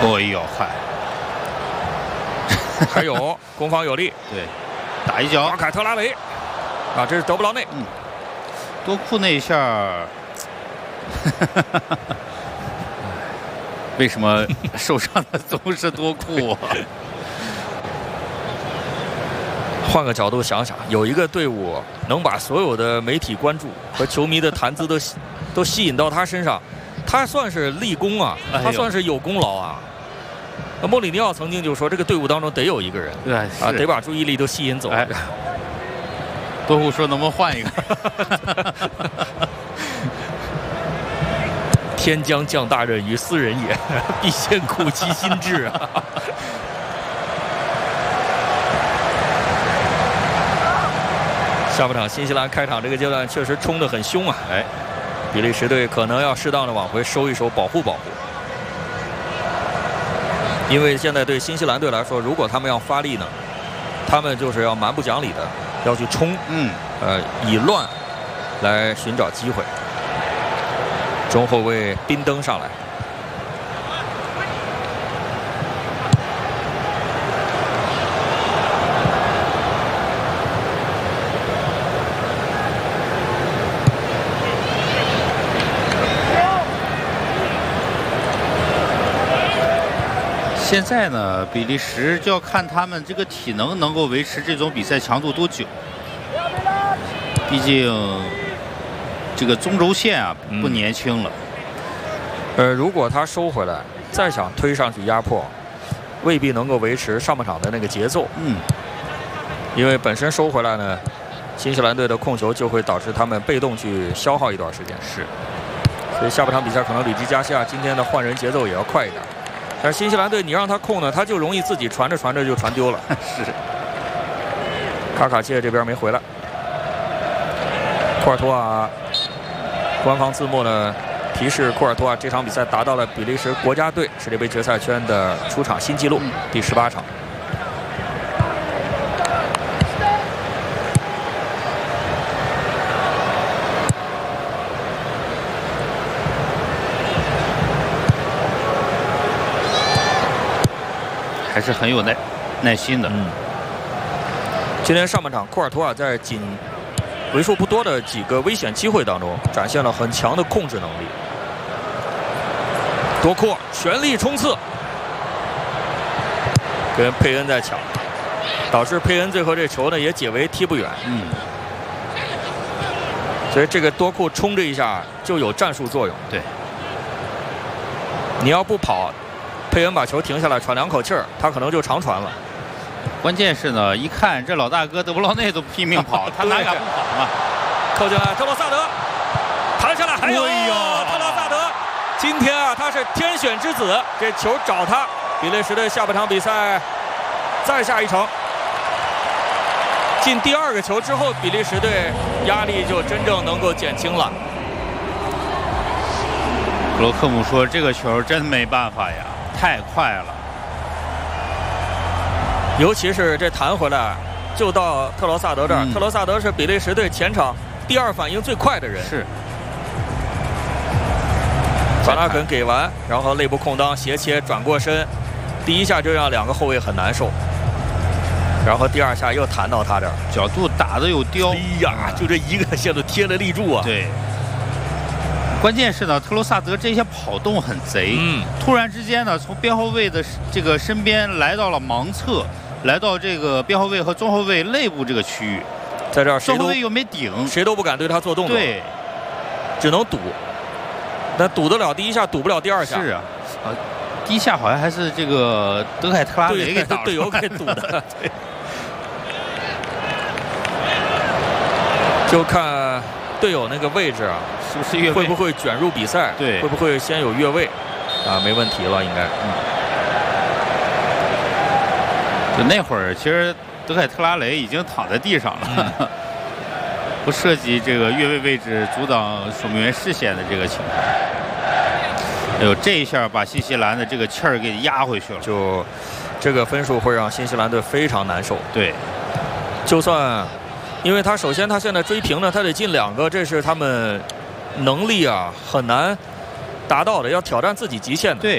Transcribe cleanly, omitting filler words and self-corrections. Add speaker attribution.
Speaker 1: 哦呦嗨，
Speaker 2: 还有攻防有力。
Speaker 1: 对，打一脚，
Speaker 2: 马凯特拉雷啊，这是德布劳内。
Speaker 1: 多库那一下，为什么受伤的总是多库啊？
Speaker 2: 换个角度想想，有一个队伍能把所有的媒体关注和球迷的谈资都吸引到他身上，他算是立功啊，他算是有功劳啊。莫里尼奥曾经就说，这个队伍当中得有一个人，
Speaker 1: 对啊，
Speaker 2: 得把注意力都吸引走。
Speaker 1: 多库说能不能换一个？
Speaker 2: 天将降大任于斯人也，必先苦其心志啊！下半场新西兰开场这个阶段确实冲得很凶啊！比利时队可能要适当的往回收一收，保护保护。因为现在对新西兰队来说，如果他们要发力呢，他们就是要蛮不讲理的，要去冲，以乱来寻找机会。中后卫宾登上来，
Speaker 1: 现在呢，比利时就要看他们这个体能够维持这种比赛强度多久。毕竟这个中轴线啊不年轻了。
Speaker 2: 如果他收回来，再想推上去压迫，未必能够维持上半场的那个节奏。因为本身收回来呢，新西兰队的控球就会导致他们被动去消耗一段时间。
Speaker 1: 是，
Speaker 2: 所以下半场比赛可能里吉加西亚今天的换人节奏也要快一点。但是新西兰队你让他控呢，他就容易自己传着传着就传丢了。
Speaker 1: 是。
Speaker 2: 卡卡切这边没回来。库尔图瓦，官方字幕呢提示库尔图瓦这场比赛达到了比利时国家队世界杯决赛圈的出场新纪录，第18场。
Speaker 1: 还是很有耐心的。
Speaker 2: 今天上半场，库尔图瓦在仅为数不多的几个危险机会当中，展现了很强的控制能力。多库全力冲刺，跟佩恩在抢，导致佩恩最后这球呢也解围踢不远。所以这个多库冲这一下就有战术作用。
Speaker 1: 对，
Speaker 2: 你要不跑，佩恩把球停下来喘2口气儿，他可能就长传了。
Speaker 1: 关键是呢，一看这老大哥德布劳内都拼命跑，他哪敢不跑嘛？
Speaker 2: 扣进来，特罗萨德弹下来，还有特罗萨德，今天啊他是天选之子，这球找他。比利时队下半场比赛再下一城，进第2个球之后，比利时队压力就真正能够减轻了。
Speaker 1: 克罗克姆说：“这个球真没办法呀，太快了。”
Speaker 2: 尤其是这弹回来，就到特罗萨德这儿。特罗萨德是比利时队前场第2反应最快的人。
Speaker 1: 是。
Speaker 2: 法拉肯给完，然后内部空当斜切转过身，第1下就让2个后卫很难受。然后第2下又弹到他这儿，
Speaker 1: 角度打得有刁。
Speaker 2: 哎呀，就这一个线都贴了立柱啊。
Speaker 1: 对。关键是呢，特罗萨德这些跑动很贼。突然之间呢，从边后卫的这个身边来到了盲侧。来到这个边后卫和中后卫内部这个区域，
Speaker 2: 在这儿
Speaker 1: 中后卫又没顶，
Speaker 2: 谁都不敢对他做动作，
Speaker 1: 对，
Speaker 2: 只能赌。但赌得了第1下，赌不了第2下。
Speaker 1: 是啊，第1下好像还是这个德凯特拉雷给
Speaker 2: 队友给赌的。对，就看队友那个位置啊，
Speaker 1: 是不是越位，
Speaker 2: 会不会卷入比赛？
Speaker 1: 对，
Speaker 2: 会不会先有越位？啊，没问题了，应该。
Speaker 1: 就那会儿，其实德凯特拉雷已经躺在地上了，不涉及这个越位位置阻挡守门员视线的这个情况。哎呦，这一下把新西兰的这个气儿给压回去了，
Speaker 2: 就这个分数会让新西兰队非常难受。
Speaker 1: 对，
Speaker 2: 就算，因为他首先他现在追平呢，他得进2个，这是他们能力啊很难达到的，要挑战自己极限的。
Speaker 1: 对。